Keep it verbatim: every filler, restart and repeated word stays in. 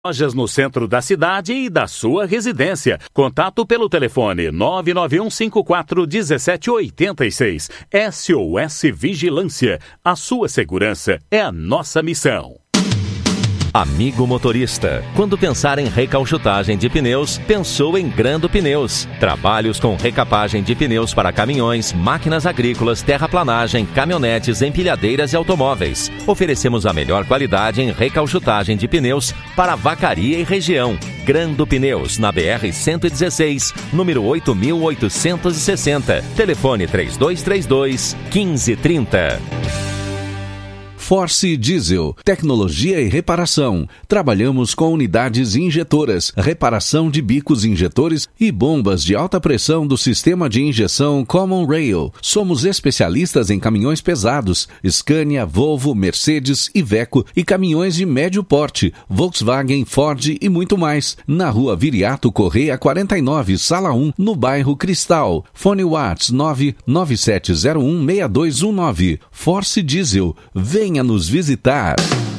Lojas no centro da cidade e da sua residência. Contato pelo telefone nove nove um cinco quatro um sete oito seis. S O S Vigilância. A sua segurança é a nossa missão. Amigo motorista, quando pensar em recauchutagem de pneus, pensou em Grando Pneus. Trabalhos com recapagem de pneus para caminhões, máquinas agrícolas, terraplanagem, caminhonetes, empilhadeiras e automóveis. Oferecemos a melhor qualidade em recauchutagem de pneus para Vacaria e região. Grando Pneus, na B R cento e dezesseis, número oito mil oitocentos e sessenta. Telefone três dois três dois, um cinco três zero. Force Diesel, tecnologia e reparação. Trabalhamos com unidades injetoras, reparação de bicos injetores e bombas de alta pressão do sistema de injeção Common Rail. Somos especialistas em caminhões pesados, Scania, Volvo, Mercedes, Iveco e caminhões de médio porte, Volkswagen, Ford e muito mais. Na rua Viriato Correia quarenta e nove, sala um, no bairro Cristal. Fone WhatsApp nove nove sete zero um seis dois um nove. Force Diesel. Venha nos visitar.